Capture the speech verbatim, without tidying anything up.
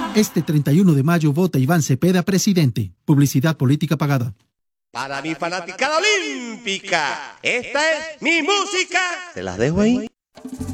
Este treinta y uno de mayo vota Iván Cepeda presidente. Publicidad política pagada. Para mi fanaticada olímpica, esta es mi música. Te las dejo ahí.